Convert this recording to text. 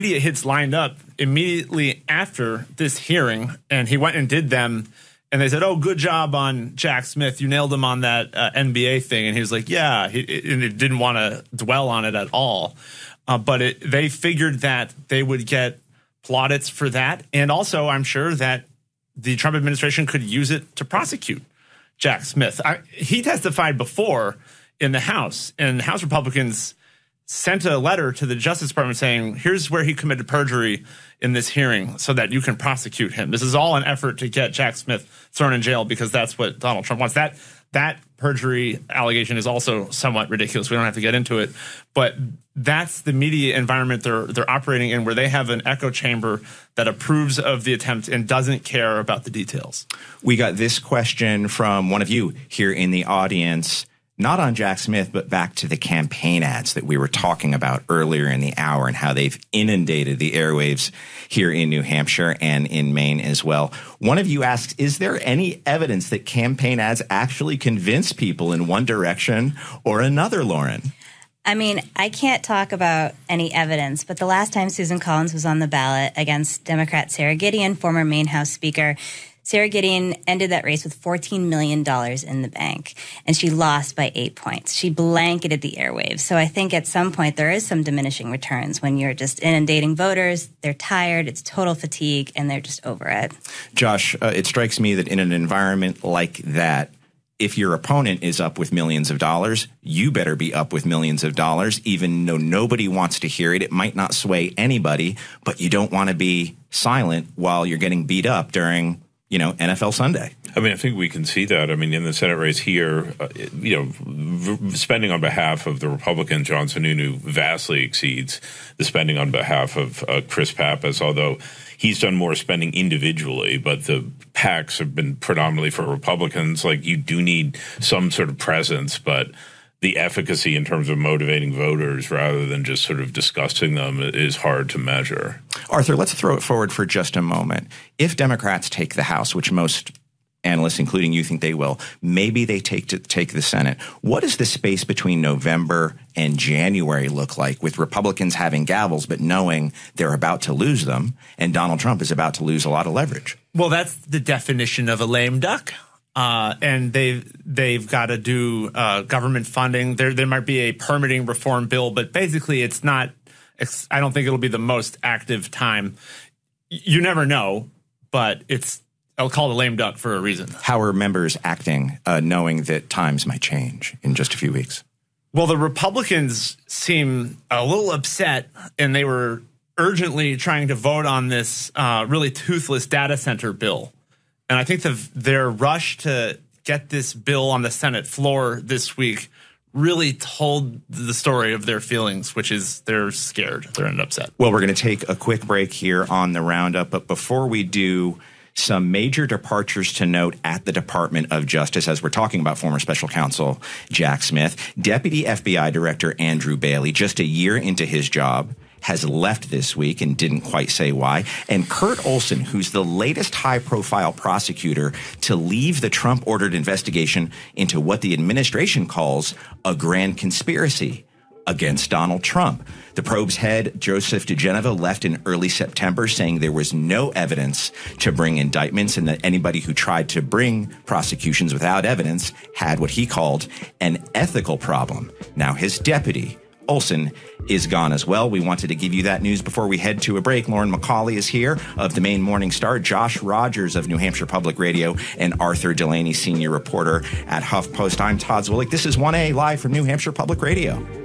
media hits lined up immediately after this hearing, and he went and did them. And they said, "Oh, good job on Jack Smith. You nailed him on that NBA thing." And he was like, "Yeah," and it didn't want to dwell on it at all. But they figured that they would get plaudits for that. And also, I'm sure that the Trump administration could use it to prosecute Jack Smith. He testified before in the House, and House Republicans sent a letter to the Justice Department saying, here's where he committed perjury in this hearing so that you can prosecute him. This is all an effort to get Jack Smith thrown in jail because that's what Donald Trump wants. That perjury allegation is also somewhat ridiculous. We don't have to get into it. But that's the media environment they're operating in, where they have an echo chamber that approves of the attempt and doesn't care about the details. We got this question from one of you here in the audience. Not on Jack Smith, but back to the campaign ads that we were talking about earlier in the hour and how they've inundated the airwaves here in New Hampshire and in Maine as well. One of you asks, is there any evidence that campaign ads actually convince people in one direction or another, Lauren? I mean, I can't talk about any evidence, but the last time Susan Collins was on the ballot against Democrat Sarah Gideon, former Maine House Speaker, Sarah Gideon ended that race with $14 million in the bank, and she lost by 8 points. She blanketed the airwaves. So I think at some point there is some diminishing returns when you're just inundating voters. They're tired. It's total fatigue, and they're just over it. Josh, it strikes me that in an environment like that, if your opponent is up with millions of dollars, you better be up with millions of dollars, even though nobody wants to hear it. It might not sway anybody, but you don't want to be silent while you're getting beat up during NFL Sunday. I mean, I think we can see that. I mean, in the Senate race here, spending on behalf of the Republican John Sununu vastly exceeds the spending on behalf of Chris Pappas, although he's done more spending individually, but the PACs have been predominantly for Republicans. Like, you do need some sort of presence, but the efficacy in terms of motivating voters rather than just sort of disgusting them is hard to measure. Arthur, let's throw it forward for just a moment. If Democrats take the House, which most analysts, including you, think they will, maybe they take the Senate. What does the space between November and January look like, with Republicans having gavels but knowing they're about to lose them, and Donald Trump is about to lose a lot of leverage? Well, that's the definition of a lame duck. And they've got to do government funding. There might be a permitting reform bill, but basically it's not. I don't think it'll be the most active time. You never know, but I'll call it a lame duck for a reason. How are members acting, knowing that times might change in just a few weeks? Well, the Republicans seem a little upset, and they were urgently trying to vote on this really toothless data center bill. And I think their rush to get this bill on the Senate floor this week really told the story of their feelings, which is they're scared. They're upset. Well, we're going to take a quick break here on the Roundup. But before we do, some major departures to note at the Department of Justice as we're talking about former special counsel Jack Smith. Deputy FBI Director Andrew Bailey, just a year into his job, has left this week and didn't quite say why. And Kurt Olson, who's the latest high-profile prosecutor to leave the Trump-ordered investigation into what the administration calls a grand conspiracy against Donald Trump. The probe's head, Joseph DeGenevo, left in early September saying there was no evidence to bring indictments and that anybody who tried to bring prosecutions without evidence had what he called an ethical problem. Now his deputy, Olson, is gone as well. We wanted to give you that news before we head to a break. Lauren McCauley is here of the Maine Morning Star, Josh Rogers of New Hampshire Public Radio, and Arthur Delaney, senior reporter at HuffPost. I'm Todd Zwillich. This is 1A live from New Hampshire Public Radio.